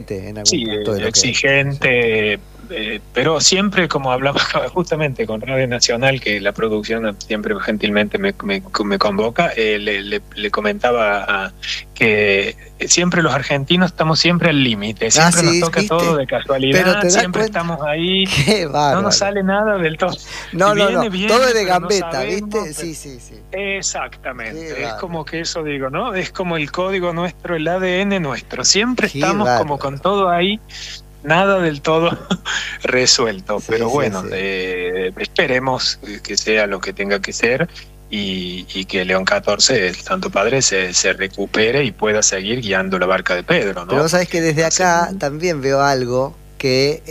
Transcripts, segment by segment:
en algún Sí, punto de lo exigente, pero siempre, como hablaba justamente con Radio Nacional, que la producción siempre gentilmente me convoca, le comentaba que siempre los argentinos estamos siempre al límite, siempre nos sí, toca ¿viste? todo de Pero casualidad, te das siempre cuenta, estamos ahí, qué no nos bárbaro. sale nada del todo. No, Viene, todo es de pero no gambeta, sabemos, ¿viste? Sí, sí, sí. exactamente, Qué es bárbaro. como que eso digo, ¿no? Es como el código nuestro, el ADN nuestro, siempre Qué estamos como bárbaro. con todo ahí, nada del todo resuelto, Sí, pero sí, bueno, sí. esperemos que sea lo que tenga que ser y que León XIV, el Santo Padre, se recupere y pueda seguir guiando la barca de Pedro, Pero ¿no? vos sabés que desde Entonces, acá también veo algo que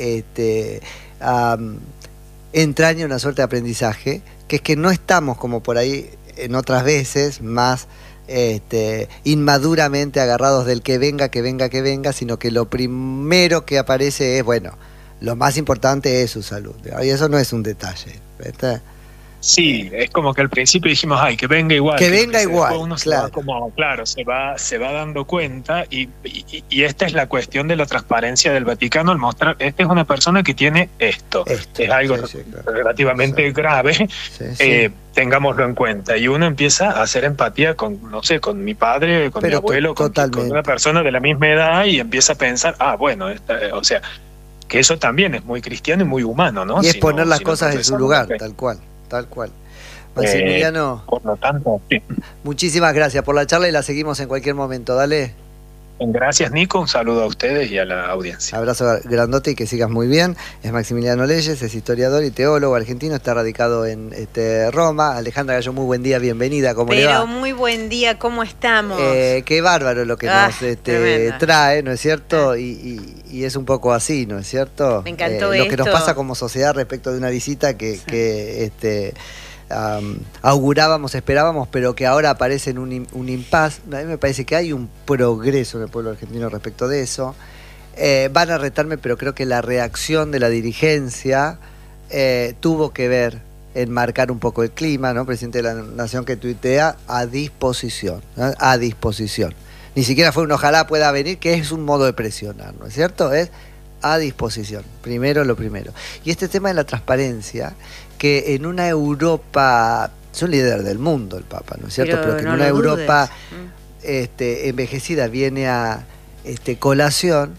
entraña una suerte de aprendizaje, que es que no estamos como por ahí en otras veces más inmaduramente agarrados del que venga, que venga, que venga, sino que lo primero que aparece es, bueno, lo más importante es su salud. Y eso no es un detalle, ¿viste? sí, es como que al principio dijimos, ay, que venga igual. Que que venga después igual, uno se va claro. como, claro, se va dando cuenta y esta es la cuestión de la transparencia del Vaticano al mostrar, esta es una persona que tiene esto, Esto, es algo sí, sí, claro. relativamente Sí, grave, sí. tengámoslo en cuenta. Y uno empieza a hacer empatía con, no sé, con mi padre, con mi Pero abuelo, con una totalmente. persona de la misma edad y empieza a pensar, ah, bueno, o sea, que eso también es muy cristiano y muy humano, ¿no? Y es poner las Si no cosas en su profesamos la lugar, fe. tal cual, tal cual. Maximiliano, Por lo tanto, sí. muchísimas gracias por la charla y la seguimos en cualquier momento. Dale, Gracias, Nico. Un saludo a ustedes y a la audiencia. abrazo grandote y que sigas muy bien. Es Maximiliano Leyes, es historiador y teólogo argentino, está radicado en Roma. Alejandra Gallo, muy buen día, bienvenida, ¿cómo le va? Pero muy buen día, ¿cómo estamos? Qué bárbaro lo que nos tremendo. trae, ¿no es cierto? Y es un poco así, ¿no es cierto? Me encantó lo que nos esto. pasa como sociedad respecto de una visita que augurábamos, esperábamos, pero que ahora aparece en un impas. A mí me parece que hay un progreso en el pueblo argentino respecto de eso. Van a retarme, pero creo que la reacción de la dirigencia tuvo que ver en marcar un poco el clima, ¿no? Presidente de la Nación que tuitea a disposición, ¿no? A disposición. Ni siquiera fue un ojalá pueda venir, que es un modo de presionar, ¿no es cierto? Es a disposición, primero lo primero. Y este tema de la transparencia, que en una Europa, es un líder del mundo el Papa, ¿no es cierto? Pero que en una Europa envejecida viene a colación,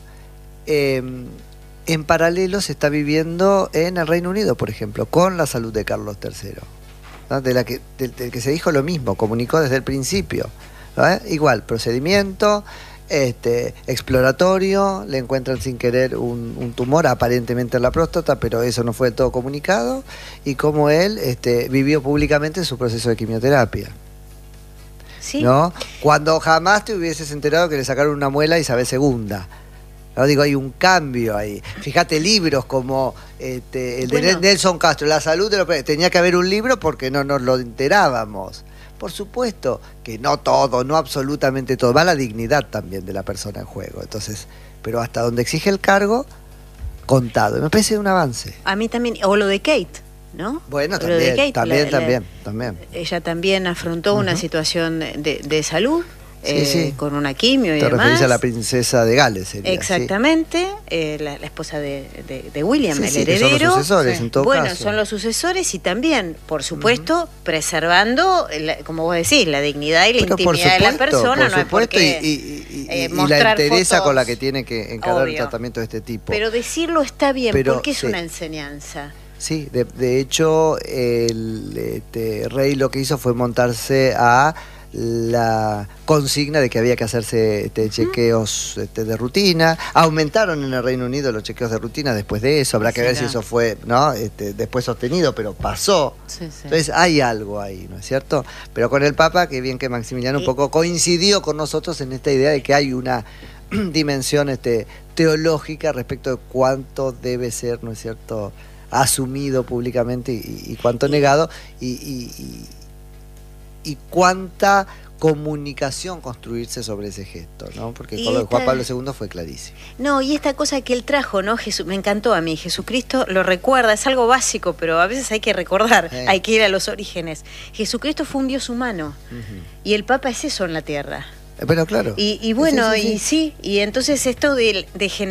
en paralelo se está viviendo en el Reino Unido, por ejemplo, con la salud de Carlos III, ¿no? Del que se dijo lo mismo, comunicó desde el principio, ¿no? Igual, procedimiento exploratorio, le encuentran sin querer un tumor aparentemente en la próstata, pero eso no fue del todo comunicado, y como él vivió públicamente su proceso de quimioterapia. ¿Sí? ¿No? Cuando jamás te hubieses enterado que le sacaron una muela Isabel II. ¿No? Digo, hay un cambio ahí. Fíjate, libros como el de Nelson Castro, La salud de los... Tenía que haber un libro porque no nos lo enterábamos. Por supuesto que no todo, no absolutamente todo. Va la dignidad también de la persona en juego. Entonces, pero hasta donde exige el cargo, contado. Y me parece un avance. A mí también, o lo de Kate, ¿no? Bueno, lo de Kate, también. Ella también afrontó una situación de salud. Sí. Con una quimio y Te demás. referís a la princesa de Gales, sería. Exactamente, sí. La esposa de William, el heredero. Que son los sucesores, en todo caso. Bueno, son los sucesores y también, por supuesto, prepresando, como vos decís, la dignidad y la intimidad de la persona. Por supuesto, y la entereza fotos, con la que tiene que encarar obvio. el tratamiento de este tipo. Pero decirlo está bien, pero, porque es una enseñanza. Sí, de hecho, el rey lo que hizo fue montarse a la consigna de que había que hacerse chequeos de rutina. Aumentaron en el Reino Unido los chequeos de rutina después de eso. Habrá que ver si eso fue después sostenido, pero pasó. Sí. Entonces hay algo ahí, ¿no es cierto? Pero con el Papa, que bien que Maximiliano un poco coincidió con nosotros en esta idea de que hay una dimensión teológica respecto de cuánto debe ser, ¿no es cierto?, asumido públicamente y cuánto negado, y cuánta comunicación construirse sobre ese gesto, ¿no? Porque con lo de Juan Pablo II fue clarísimo. No, y esta cosa que él trajo, ¿no? Me encantó a mí, Jesucristo lo recuerda, es algo básico, pero a veces hay que recordar, hay que ir a los orígenes. Jesucristo fue un Dios humano, y el Papa es eso en la tierra. Pero claro. Y bueno, y sí, y entonces esto de